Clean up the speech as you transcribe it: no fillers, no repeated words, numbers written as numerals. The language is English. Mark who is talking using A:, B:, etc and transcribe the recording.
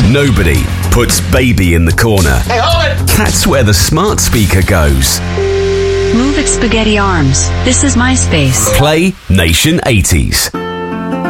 A: Nobody puts baby in the corner.
B: Hey, hold it!
A: That's where the smart speaker goes.
C: Move it, spaghetti arms. This is MySpace.
A: Play Nation 80s.